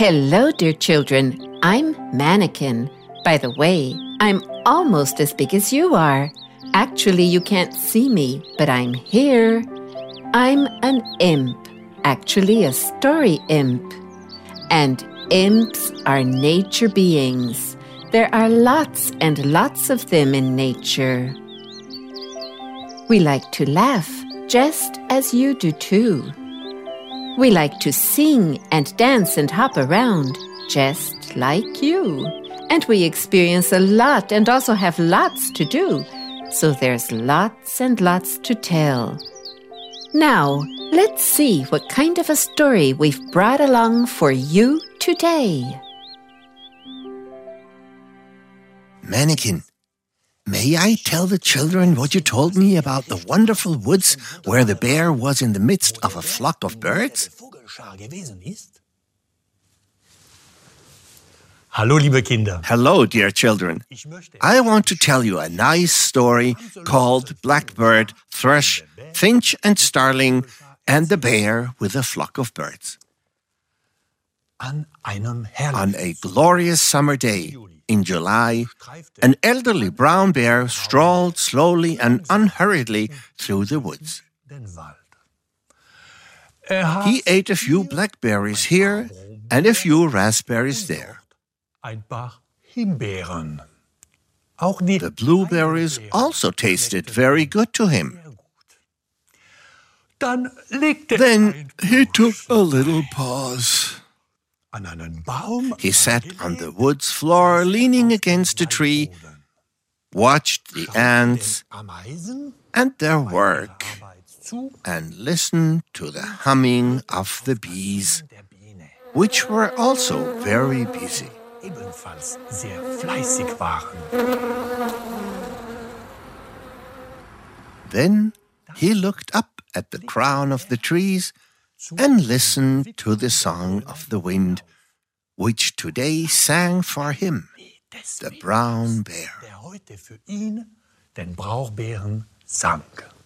Hello, dear children. I'm Mannequin. By the way, I'm almost as big as you are. Actually, you can't see me, but I'm here. I'm an imp, actually a story imp. And imps are nature beings. There are lots and lots of them in nature. We like to laugh, just as you do too. We like to sing and dance and hop around, just like you. And we experience a lot and also have lots to do. So there's lots and lots to tell. Now, let's see what kind of a story we've brought along for you today. Mannequin, may I tell the children what you told me about the wonderful woods where the bear was in the midst of a flock of birds? Hallo, liebe Kinder. Hello, dear children. I want to tell you a nice story called Blackbird, Thrush, Finch and Starling, and the Bear with a Flock of Birds. On a glorious summer day in July, an elderly brown bear strolled slowly and unhurriedly through the woods. He ate a few blackberries here and a few raspberries there. The blueberries also tasted very good to him. Then he took a little pause. He sat on the woods floor, leaning against a tree, watched the ants and their work, and listened to the humming of the bees, which were also very busy. Then he looked up at the crown of the trees and listened to the song of the wind, which today sang for him, the brown bear.